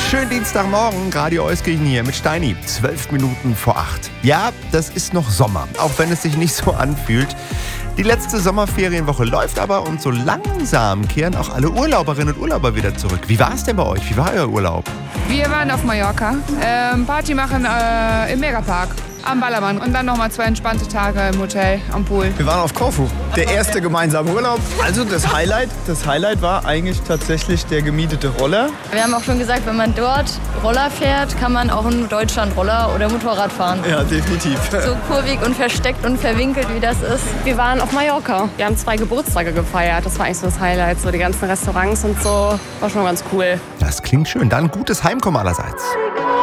Schönen Dienstagmorgen, Radio Euskirchen hier mit Steini. 12 Minuten vor 8. Ja, das ist noch Sommer, auch wenn es sich nicht so anfühlt. Die letzte Sommerferienwoche läuft aber und so langsam kehren auch alle Urlauberinnen und Urlauber wieder zurück. Wie war es denn bei euch? Wie war euer Urlaub? Wir waren auf Mallorca, Party machen im Megapark. Am Ballermann und dann nochmal 2 entspannte Tage im Hotel am Pool. Wir waren auf Korfu, der erste gemeinsame Urlaub. Also das Highlight war eigentlich tatsächlich der gemietete Roller. Wir haben auch schon gesagt, wenn man dort Roller fährt, kann man auch in Deutschland Roller oder Motorrad fahren. Ja, definitiv. So kurvig und versteckt und verwinkelt, wie das ist. Wir waren auf Mallorca. Wir haben 2 Geburtstage gefeiert. Das war eigentlich so das Highlight. So die ganzen Restaurants und so. War schon ganz cool. Das klingt schön. Dann gutes Heimkommen allerseits.